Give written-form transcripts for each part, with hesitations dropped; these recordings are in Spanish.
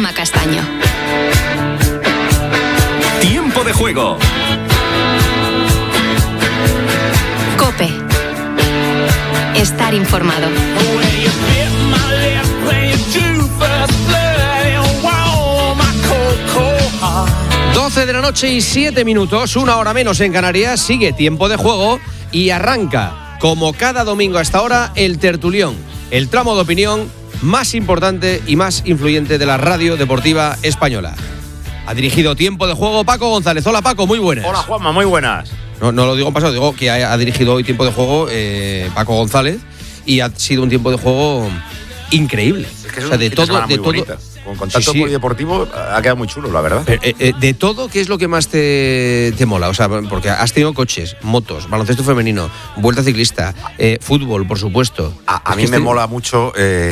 Juanma Castaño. Tiempo de juego. COPE. Estar informado. 12 de la noche y 7 minutos, una hora menos en Canarias, sigue Tiempo de Juego y arranca, como cada domingo a esta hora, el tertulión, el tramo de opinión más importante y más influyente de la radio deportiva española. Ha dirigido Tiempo de Juego Paco González. Hola Paco, muy buenas. Hola Juanma, muy buenas. No lo digo en pasado, digo que ha dirigido hoy Tiempo de Juego Paco González y ha sido un tiempo de juego increíble. Es que de todo. Con tanto polideportivo ha quedado muy chulo, la verdad. De todo, ¿qué es lo que más te mola? O sea, porque has tenido coches, motos, baloncesto femenino, vuelta ciclista, fútbol, por supuesto. A mí me mola mucho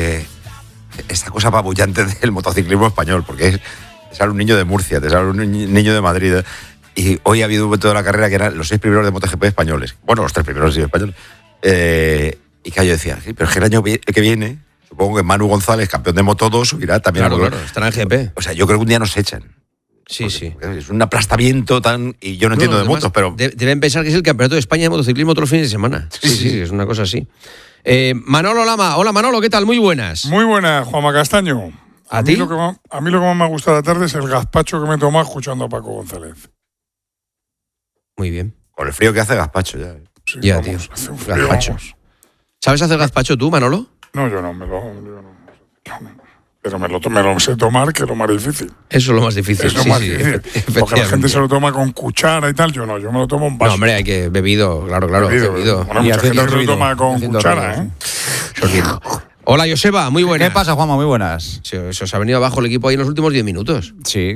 esta cosa apabullante del motociclismo español, porque te sale un niño de Murcia, te sale un niño de Madrid. Y hoy ha habido un momento de la carrera que eran los 6 primeros de MotoGP españoles. Bueno, los 3 primeros españoles. Y que yo decía, sí, pero es que el año que viene, supongo que Manu González, campeón de Moto2, subirá también. Claro, estará en GP. O sea, yo creo que un día nos echan. Sí. Es un aplastamiento tan... Y yo no entiendo de motos, pero... Deben pensar que es el campeonato de España de motociclismo todos los fines de semana. Sí, es una cosa así. Manolo Lama. Hola Manolo, ¿qué tal? Muy buenas. Muy buenas, Juanma Castaño. ¿A ti? A mí lo que más me ha gustado la tarde es el gazpacho que me he tomado escuchando a Paco González. Muy bien. Con el frío que hace gazpacho ya. Sí, ya, tío. Gazpacho. ¿Sabes hacer gazpacho tú, Manolo? No, yo no. Pero me lo sé tomar, que es lo más difícil. Eso es lo más difícil. Es lo más difícil. Porque la gente se lo toma con cuchara y tal, yo no. Yo me lo tomo en vaso. No, hombre, hay que bebido, claro. Bebido. Bueno, mucha gente se lo toma con cuchara, Hola, Joseba, muy buenas. ¿Qué pasa, Juanma? Muy buenas. Se os ha venido abajo el equipo ahí en los últimos 10 minutos. Sí.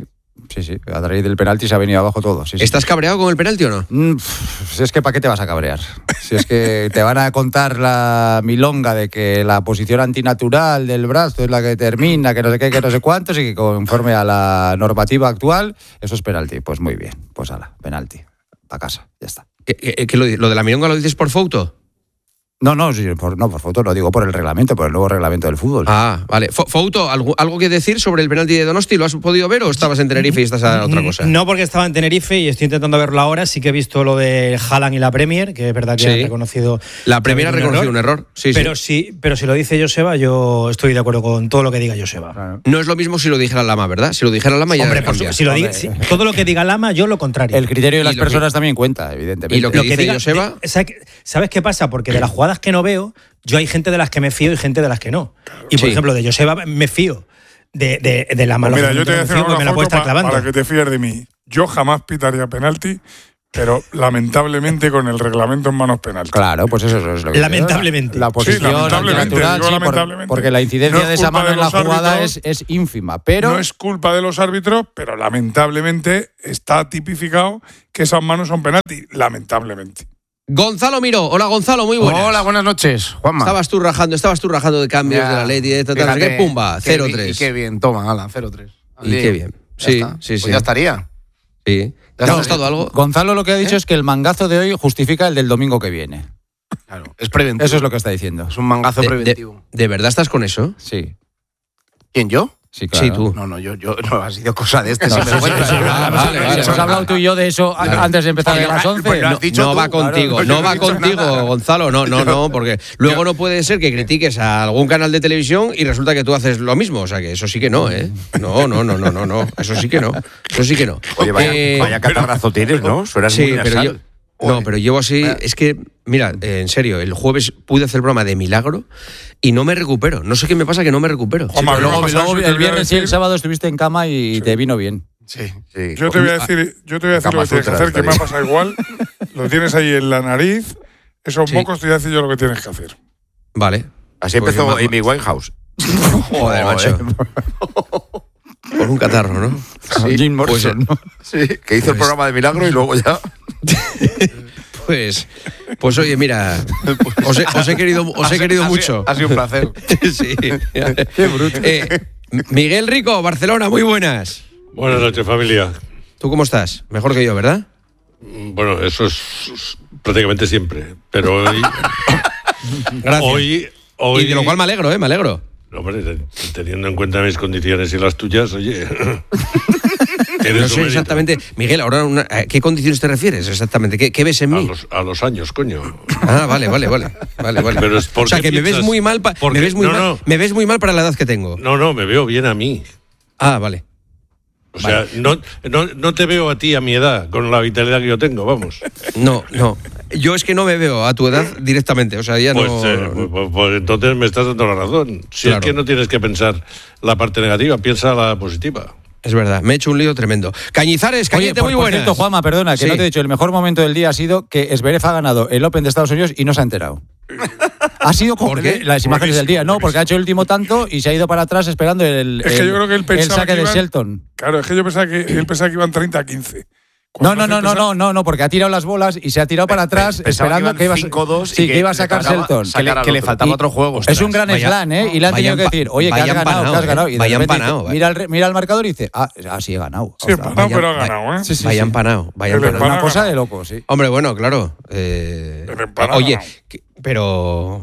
A raíz del penalti se ha venido abajo todo. Sí. ¿Estás cabreado con el penalti o no? Si es que ¿para qué te vas a cabrear? Si es que te van a contar la milonga de que la posición antinatural del brazo es la que determina, que no sé qué, que no sé cuántos, y que conforme a la normativa actual, eso es penalti. Pues muy bien, pues ala, penalti. Pa' casa, ya está. ¿Que lo de la milonga lo dices por foto? No, por foto, no digo por el reglamento, por el nuevo reglamento del fútbol. Ah, vale. Fouto, ¿algo que decir sobre el penalti de Donosti? ¿Lo has podido ver o estabas en Tenerife y estás a otra cosa? No, porque estaba en Tenerife y estoy intentando verlo ahora. Sí que he visto lo de Haaland y la Premier, que es verdad que han reconocido... La Premier ha reconocido un error. Sí. Pero si lo dice Joseba, yo estoy de acuerdo con todo lo que diga Joseba. Claro. No es lo mismo si lo dijera Lama, ¿verdad? Si lo dijera Lama ya... Hombre, todo lo que diga Lama, yo lo contrario. El criterio de las personas también cuenta, evidentemente. Y lo que dice Joseba... ¿Sabes qué pasa? Porque de las jugadas que no veo, yo hay gente de las que me fío y gente de las que no. Y por ejemplo, de Joseba me fío. De la mala. Mira, yo te voy a decir una foto para que te fíes de mí. Yo jamás pitaría penalti, pero lamentablemente con el reglamento en manos penalti. Claro, pues eso es lo que... Lamentablemente. La posición natural, porque la incidencia de esa mano en la jugada es ínfima, pero... No es culpa de los árbitros, pero lamentablemente está tipificado que esas manos son penalti. Lamentablemente. Gonzalo Miró. Hola, Gonzalo, muy buenas. Hola, buenas noches, Juanma. Estabas tú rajando de cambios de la ley y tal, pumba, 0-3. Y qué bien, toma, ala, 0-3. Y qué bien. Sí. Pues ya estaría. Sí. ¿Te ha gustado algo? Gonzalo lo que ha dicho es que el mangazo de hoy justifica el del domingo que viene. Claro, es preventivo. Eso es lo que está diciendo. Es un mangazo preventivo. ¿De verdad estás con eso? Sí. ¿Quién, yo? Sí, claro. Sí, tú. No, yo no, ha sido cosa de este. Vale. ¿Has hablado tú y yo de eso antes de empezar a las 11? No va contigo, Gonzalo, no, porque luego no puede ser que critiques a algún canal de televisión y resulta que tú haces lo mismo, o sea que eso sí que no, ¿eh? No, eso sí que no. Oye, vaya catarrazo tienes, ¿no? Suenas muy nasal. Pero llevo así, es que, mira, en serio, el jueves pude hacer el programa de milagro y no me recupero. No sé qué me pasa, que no me recupero. Luego el viernes y el sábado estuviste en cama y te vino bien. Sí. Yo te voy a decir lo que tienes que hacer, que me ha pasado igual. Lo tienes ahí en la nariz, esos mocos te voy a decir yo lo que tienes que hacer. Vale. Así empezó Amy Winehouse. Joder, macho. Con un catarro, ¿no? Sí, Jim Morrison, ¿no? Sí, que hizo el programa de milagro y luego ya... Pues oye, mira, os he querido mucho. Ha sido un placer. Sí. Qué bruto. Miguel Rico, Barcelona, muy buenas. Buenas noches, familia. ¿Tú cómo estás? Mejor que yo, ¿verdad? Bueno, eso es prácticamente siempre. Pero hoy... Gracias. Hoy y de lo cual me alegro. Hombre, teniendo en cuenta mis condiciones y las tuyas, oye... No sé exactamente, Miguel, ahora ¿a qué condiciones te refieres exactamente? ¿Qué ves en mí? A los años, coño. Ah, vale. Pero es o sea, que me ves muy mal, me ves muy mal para la edad que tengo. No, me veo bien a mí. Ah, vale. O sea, no te veo a ti a mi edad, con la vitalidad que yo tengo, vamos. No. Yo es que no me veo a tu edad directamente, o sea, ya pues, no... Pues entonces me estás dando la razón. Si claro. Es que no tienes que pensar la parte negativa, piensa la positiva. Es verdad, me he hecho un lío tremendo. Cañizares, Cañete, muy buenas. Por cierto, Juanma, perdona, que no te he dicho, el mejor momento del día ha sido que Zverev ha ganado el Open de Estados Unidos y no se ha enterado. Ha sido como las imágenes del día. No, porque ha hecho el último tanto y se ha ido para atrás esperando el saque de Shelton. Claro, es que yo pensaba que él pensaba que iban 30-15. No, porque ha tirado las bolas y se ha tirado para atrás esperando que iba a sacar Shelton. Que le faltaba otro juego. Es un gran slam, ¿eh? Y le han tenido que decir, oye, que has ganado. Y vaya empanado. Mira el marcador y dice, sí he ganado. Sí, empanado, pero ha ganado, ¿eh? Vaya empanado. Una cosa de loco, sí. Hombre, bueno, claro. Oye, pero...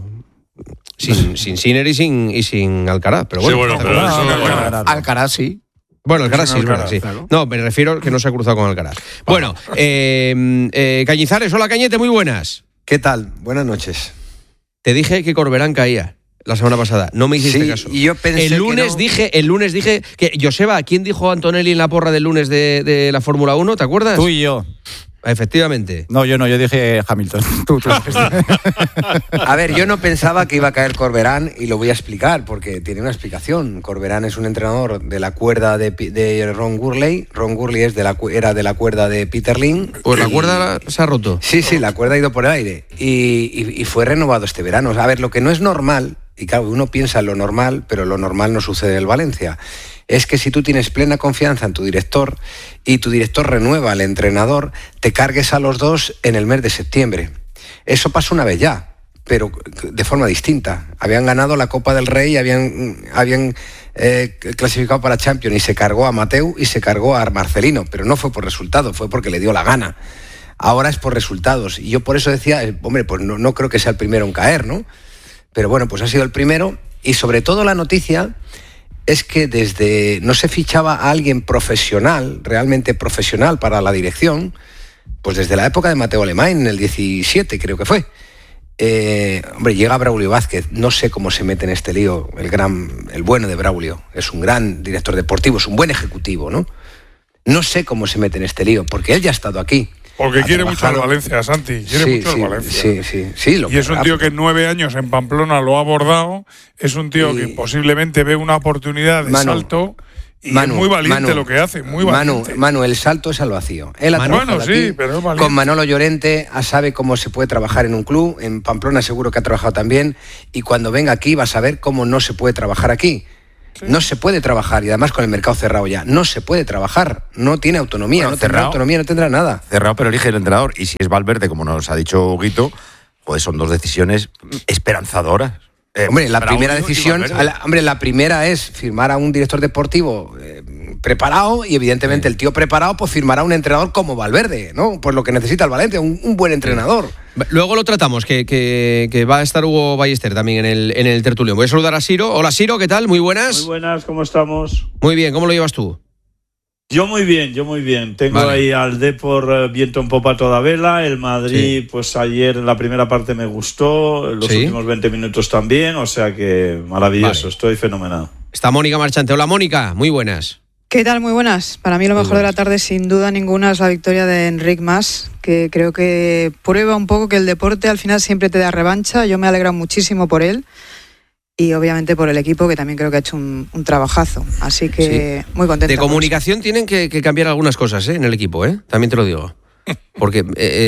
Sin Sinner y sin Alcaraz, pero bueno. Sí, bueno, Alcaraz sí. Bueno, Alcaraz sí, es verdad, sí. Claro. No, me refiero que no se ha cruzado con Alcaraz. Bueno, Cañizares, hola Cañete, muy buenas. ¿Qué tal? Buenas noches. Te dije que Corberán caía la semana pasada, no me hiciste caso. Y yo pensé el lunes dije que Joseba, ¿quién dijo Antonelli en la porra del lunes de la Fórmula 1? ¿Te acuerdas? Tú y yo. Efectivamente. No, yo dije Hamilton. Tú. A ver, yo no pensaba que iba a caer Corberán y lo voy a explicar porque tiene una explicación. Corberán es un entrenador de la cuerda de Ron Gurley. Ron Gurley era de la cuerda de Peter Lin. Pues la cuerda se ha roto. Sí, la cuerda ha ido por el aire y fue renovado este verano. A ver, lo que no es normal, y claro, uno piensa en lo normal, pero lo normal no sucede en el Valencia, es que si tú tienes plena confianza en tu director y tu director renueva al entrenador, te cargues a los dos en el mes de septiembre. Eso pasó una vez ya, pero de forma distinta. Habían ganado la Copa del Rey, habían clasificado para Champions y se cargó a Mateu y se cargó a Marcelino, pero no fue por resultado, fue porque le dio la gana. Ahora es por resultados. Y yo por eso decía, hombre, pues no creo que sea el primero en caer, ¿no? Pero bueno, pues ha sido el primero y sobre todo la noticia es que no se fichaba a alguien profesional, realmente profesional para la dirección, pues desde la época de Mateo Alemán, en el 17 creo que fue. Hombre, llega Braulio Vázquez, no sé cómo se mete en este lío, el bueno de Braulio, es un gran director deportivo, es un buen ejecutivo, ¿no? No sé cómo se mete en este lío, porque él ya ha estado aquí. Porque quiere mucho al Valencia, Santi. Quiere mucho al Valencia. Sí. Y es un tío que en 9 años en Pamplona lo ha abordado. Es un tío que posiblemente ve una oportunidad de salto. Y es muy valiente lo que hace. Muy valiente. Manu, el salto es al vacío. Él pero es valiente. Con Manolo Llorente sabe cómo se puede trabajar en un club. En Pamplona seguro que ha trabajado también. Y cuando venga aquí va a saber cómo no se puede trabajar aquí. Sí. No se puede trabajar, y además con el mercado cerrado ya, no se puede trabajar, no tiene autonomía, no tendrá autonomía, no tendrá nada. Cerrado, pero elige el entrenador, y si es Valverde, como nos ha dicho Guito, pues son dos decisiones esperanzadoras. Hombre, la primera decisión, la primera es firmar a un director deportivo preparado, y evidentemente el tío preparado pues firmará a un entrenador como Valverde, ¿no? Pues lo que necesita el Valencia, un buen entrenador. Luego lo tratamos, que va a estar Hugo Ballester también en el tertulión. Voy a saludar a Siro. Hola Siro, ¿qué tal? Muy buenas. Muy buenas, ¿cómo estamos? Muy bien, ¿cómo lo llevas tú? Yo muy bien. Tengo ahí al Depor viento en popa toda vela. El Madrid, pues ayer en la primera parte me gustó, los últimos 20 minutos también, o sea que maravilloso, estoy fenomenal. Está Mónica Marchante. Hola Mónica, muy buenas. ¿Qué tal? Muy buenas. Para mí lo mejor de la tarde sin duda ninguna es la victoria de Enric Mas, que creo que prueba un poco que el deporte al final siempre te da revancha. Yo me alegro muchísimo por él y obviamente por el equipo, que también creo que ha hecho un trabajazo. Así que muy contenta. De comunicación tienen que cambiar algunas cosas en el equipo, también te lo digo. Porque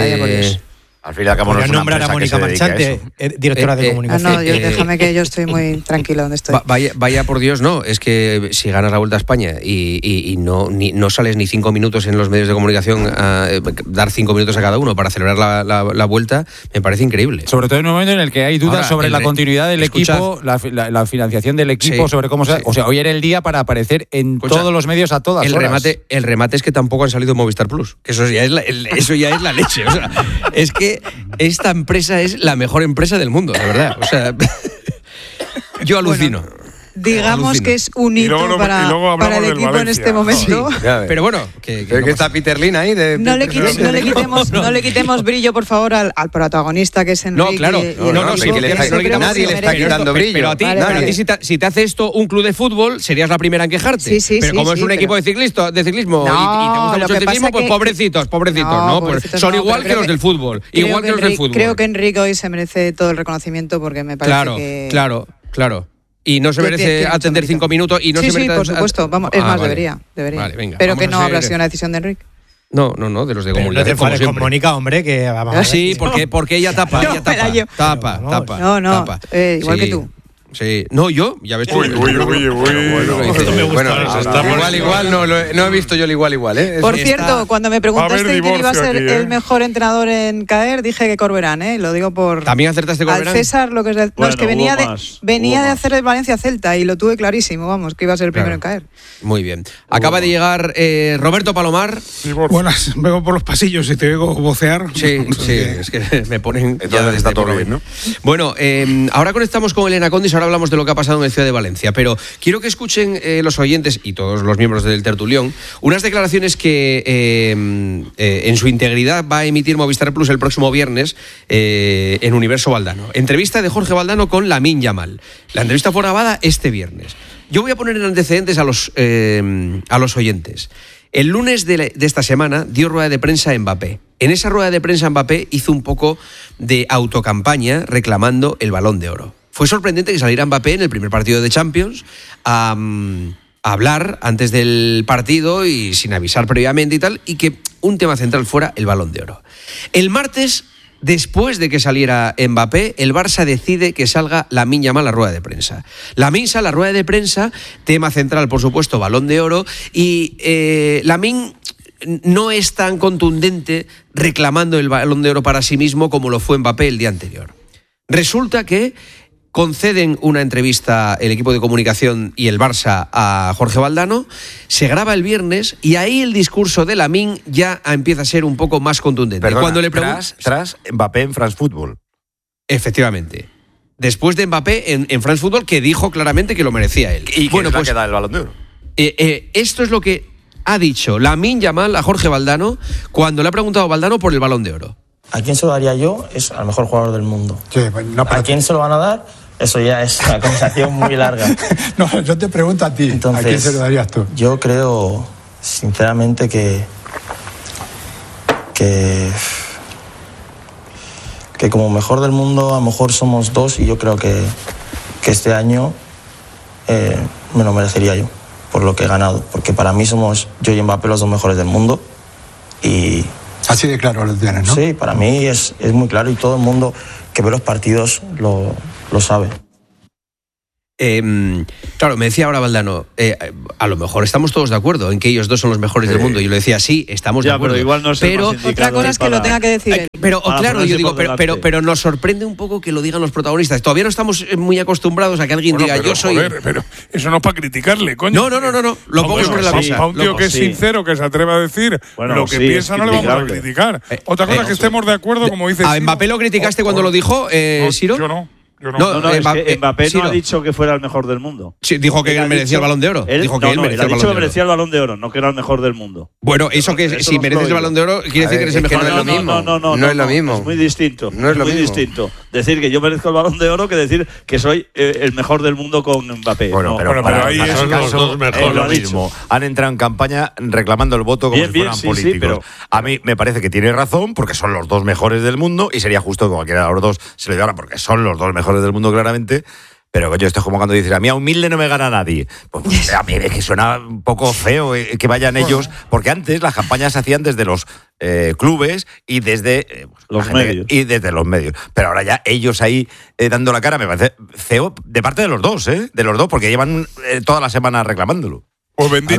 al fin y al cabo no es una nombrar a Mónica Marchante, directora de comunicación. No, déjame que yo estoy muy tranquilo donde estoy. Vaya por Dios, no. Es que si ganas la Vuelta a España y no sales ni 5 minutos en los medios de comunicación a dar 5 minutos a cada uno para celebrar la Vuelta, me parece increíble. Sobre todo en un momento en el que hay dudas sobre la continuidad del equipo, la financiación del equipo, sobre cómo se... O sea, hoy era el día para aparecer en todos los medios a todas horas. El remate es que tampoco han salido Movistar Plus, que eso ya es la leche. O sea, es que esta empresa es la mejor empresa del mundo, de verdad. O sea, yo alucino. digamos que es un hito para el equipo en este momento. Sí, pero bueno, que está Peter Lim ahí. No le quitemos brillo, por favor, al protagonista que es Enrique. No, claro. Nadie le está quitando brillo. Pero a ti si te hace esto un club de fútbol, serías la primera en quejarte. Pero como es un equipo de ciclismo y te gusta mucho el ciclismo, pues pobrecitos, ¿no? Pues son igual que los del fútbol. Igual que los del fútbol. Creo que Enrique hoy se merece todo el reconocimiento porque me parece que... Claro. Y no se merece atender 5 minutos y no se merece... Sí, por supuesto. Vamos, es más, debería. Vale, venga, pero que no habrá sido una decisión de Enrique. No, de los de comunicación. No te enfades con Mónica, hombre, que vamos a ver. Sí, porque ella tapa. Tapa. Igual que tú. Sí, no, yo, ya ves tú. Uy. Bueno, igual, no he visto yo el igual, ¿eh? Por cierto, cuando me preguntaste quién iba a ser el mejor entrenador en caer, dije que Corberán, ¿eh? Lo digo por... ¿También acertaste Corberán? Al César, lo que es... No, es que venía de hacer el Valencia-Celta y lo tuve clarísimo, vamos, que iba a ser el primero en caer. Muy bien. Acaba de llegar Roberto Palomar. Buenas, vengo por los pasillos y te oigo vocear. Sí, es que me ponen... Entonces está todo bien, ¿no? Bueno, ahora conectamos con Elena Condis, ahora hablamos de lo que ha pasado en el Ciudad de Valencia, pero quiero que escuchen los oyentes y todos los miembros del tertulión unas declaraciones que en su integridad va a emitir Movistar Plus el próximo viernes en Universo Valdano. Entrevista de Jorge Valdano con Lamine Yamal. La entrevista fue grabada este viernes. Yo voy a poner en antecedentes a los oyentes. El lunes de esta semana dio rueda de prensa a Mbappé. En esa rueda de prensa Mbappé hizo un poco de autocampaña reclamando el Balón de Oro. Fue sorprendente que saliera Mbappé en el primer partido de Champions a hablar antes del partido y sin avisar previamente y tal, y que un tema central fuera el Balón de Oro. El martes, después de que saliera Mbappé, el Barça decide que salga Lamine Yamal a la rueda de prensa. Lamine sale a la rueda de prensa, tema central, por supuesto, Balón de Oro, y Lamine no es tan contundente reclamando el Balón de Oro para sí mismo como lo fue Mbappé el día anterior. Resulta que conceden una entrevista el equipo de comunicación y el Barça a Jorge Valdano, se graba el viernes y ahí el discurso de Lamine ya empieza a ser un poco más contundente. Perdona, cuando le tras Mbappé en France Football. Efectivamente. Después de Mbappé en France Football, que dijo claramente que lo merecía él. ¿Y quién pues, queda el Balón de Oro? Esto es lo que ha dicho Lamine Yamal a Jorge Valdano cuando le ha preguntado a Valdano por el Balón de Oro. ¿A quién se lo daría yo? Es al mejor jugador del mundo. Sí, ¿a quién se lo van a dar? Eso ya es una conversación muy larga. No, yo te pregunto a ti. Entonces, ¿a quién se lo darías tú? Yo creo, sinceramente, que como mejor del mundo, a lo mejor somos dos y yo creo que este año me lo merecería yo, por lo que he ganado. Porque para mí somos yo y Mbappé los dos mejores del mundo y... Así de claro lo tienes, ¿no? Sí, para mí es muy claro y todo el mundo que ve los partidos lo sabe. Claro, me decía ahora Valdano, a lo mejor estamos todos de acuerdo en que ellos dos son los mejores del mundo. Y yo le decía, sí, estamos de acuerdo. Pero igual no sé. Pero otra cosa es que lo tenga que decir él. Pero claro, yo digo, pero nos sorprende un poco que lo digan los protagonistas. Todavía no estamos muy acostumbrados a que alguien diga, yo soy... Pero eso no es para criticarle, coño. No. Lo pongo sobre la mesa. Para un tío que es sincero, que se atreve a decir lo que piensa, no le vamos a criticar. Otra cosa es que estemos de acuerdo, como dices. ¿A Mbappé lo criticaste cuando lo dijo, Siro? Yo no. No, es que Mbappé no ha dicho que fuera el mejor del mundo. Sí, dijo que él merecía el Balón de Oro. Dijo que él merecía el Balón de Oro, no que era el mejor del mundo. Bueno, eso que si mereces el Balón de Oro quiere decir que eres el mejor del mundo. No es lo mismo. Es muy distinto. No es lo mismo. Distinto. Decir que yo merezco el Balón de Oro que decir que soy el mejor del mundo con Mbappé. Bueno, pero ahí son los dos mejores. Lo mismo. Han entrado en campaña reclamando el voto como si fueran políticos. A mí me parece que tiene razón porque son los dos mejores del mundo y sería justo que cualquiera de los dos se lo llevara porque son los dos mejores del mundo claramente. Pero yo esto es como cuando dices, a mí a humilde no me gana nadie. Pues a mí es que suena un poco feo que vayan ellos, porque antes las campañas se hacían desde los clubes y desde los medios. Pero ahora ya ellos ahí dando la cara, me parece feo de parte de los dos, porque llevan toda la semana reclamándolo. Pues bendito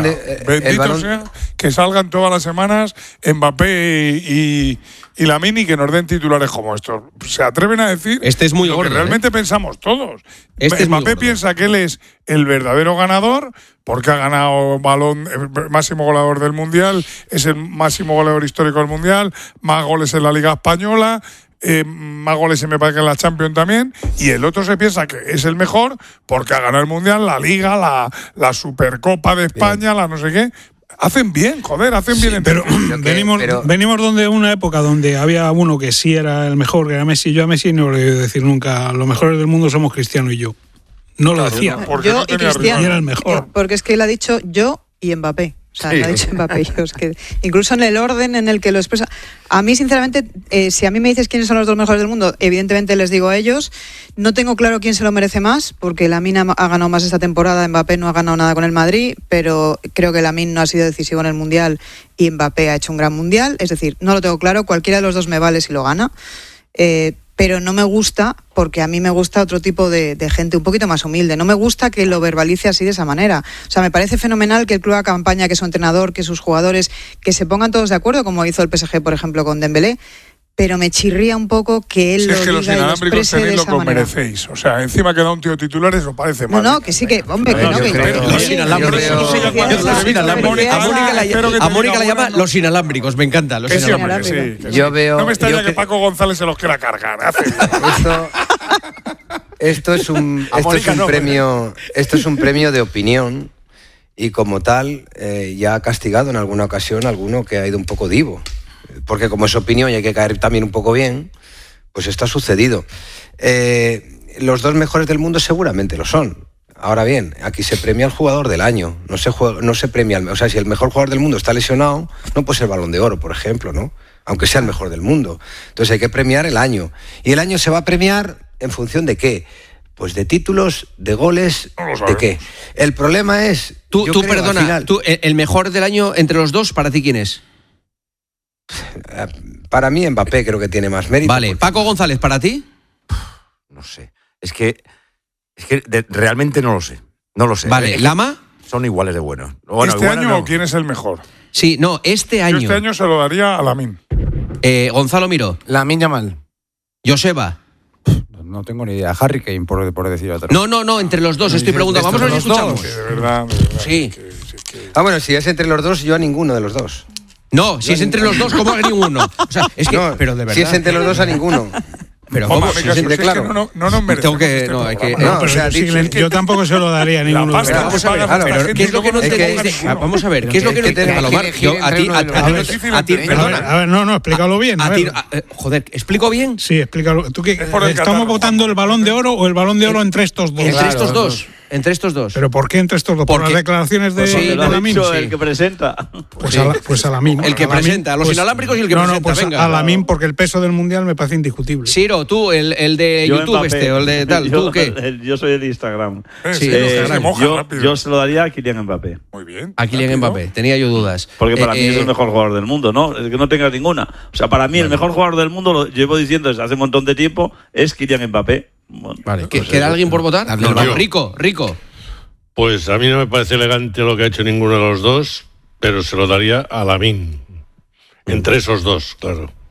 sea que salgan todas las semanas Mbappé y Lamine y que nos den titulares como estos. Se atreven a decir es muy lo gordo, que realmente pensamos todos. Mbappé piensa que él es el verdadero ganador porque ha ganado balón, el máximo goleador del Mundial, es el máximo goleador histórico del Mundial, más goles en la Liga Española. más goles se me parece que en la Champions también, y el otro se piensa que es el mejor porque ha ganado el Mundial, la Liga, la Supercopa de España, la no sé qué. Hacen bien, hacen bien. Pero venimos de una época donde había uno que sí era el mejor, que era Messi. Yo a Messi no le voy a decir nunca, los mejores del mundo somos Cristiano y yo. No lo decía. Yo y Cristiano. Y era el mejor. Porque es que él ha dicho yo y Mbappé. O sea, lo ha dicho Mbappé. Es que incluso en el orden en el que lo expresa. A mí, sinceramente, si a mí me dices quiénes son los dos mejores del mundo, evidentemente les digo a ellos. No tengo claro quién se lo merece más, porque Lamine ha ganado más esta temporada, Mbappé no ha ganado nada con el Madrid, pero creo que Lamine no ha sido decisivo en el Mundial y Mbappé ha hecho un gran Mundial. Es decir, no lo tengo claro, cualquiera de los dos me vale si lo gana. Pero no me gusta, porque a mí me gusta otro tipo de gente un poquito más humilde. No me gusta que lo verbalice así de esa manera. O sea, me parece fenomenal que el club haga campaña, que su entrenador, que sus jugadores, que se pongan todos de acuerdo, como hizo el PSG, por ejemplo, con Dembélé. Pero me chirría un poco que él lo diga y lo exprese de esa manera. Merecéis. O sea, encima que da un tío titular, eso parece mal. No, que sí que, hombre, que no. Los inalámbricos. A Mónica la llama los inalámbricos, me encanta. Los inalámbricos. Yo veo. No me extraña que Paco González se los quiera cargar. Esto es un premio de opinión, y como tal ya ha castigado en alguna ocasión a alguno que ha ido un poco divo. Porque como es opinión y hay que caer también un poco bien, pues esto ha sucedido. Los dos mejores del mundo seguramente lo son. Ahora bien, aquí se premia al jugador del año, no se premia o sea, si el mejor jugador del mundo está lesionado, no puede ser Balón de Oro, por ejemplo, ¿no? Aunque sea el mejor del mundo. Entonces hay que premiar el año. Y el año se va a premiar en función de qué. Pues de títulos, de goles, ¿de qué? El problema es... Tú perdona, el mejor del año entre los dos, ¿para ti quién es? Para mí Mbappé creo que tiene más mérito. Vale, Paco González, ¿para ti? No sé. Es que realmente no lo sé. No lo sé. Vale, ¿Lama? Son iguales de buenos. ¿Este año quién es el mejor? Sí, no, este año. Yo este año se lo daría a Lamine. Gonzalo Miró. Lamine Yamal. Joseba. No tengo ni idea. Harry Kane, por decir otro. No, entre los dos estoy preguntando. Vamos a ver si escuchamos. Sí, de verdad. Sí. Bueno, si es entre los dos, yo a ninguno de los dos. No, si es entre los dos, ¿cómo a ninguno? O sea, es que, no, pero de verdad. Si es entre los dos, a ninguno. Pero ¿cómo? Claro. No merecemos. Yo tampoco se lo daría a ninguno. Vamos a ver, pero ¿qué es lo que no entendéis? Vamos a ver, ¿qué es lo que no entendéis? Palomar, a ti, perdona. A ver, no, explícalo bien. Joder, ¿explico bien? Sí, explícalo. ¿Estamos votando el Balón de Oro o el Balón de Oro entre estos dos? Entre estos dos. ¿Pero por qué entre estos dos? ¿Por las declaraciones de Lamine? El que presenta. Pues a Lamine. El que presenta, a los inalámbricos y el que presenta. No, pues a Lamine, porque el peso del Mundial me parece indiscutible. Siro, tú, el de YouTube o el de tal, ¿tú qué? Yo soy el Instagram. Sí, yo se lo daría a Kylian Mbappé. Muy bien. A Kylian Mbappé, tenía yo dudas. Porque para mí es el mejor jugador del mundo, ¿no? Es que no tengas ninguna. O sea, para mí el mejor jugador del mundo, lo llevo diciendo desde hace un montón de tiempo, es Kylian Mbappé. Bueno, vale, ¿queda alguien por votar? No, Rico. Pues a mí no me parece elegante lo que ha hecho ninguno de los dos, pero se lo daría a Lamine. Entre esos dos, claro.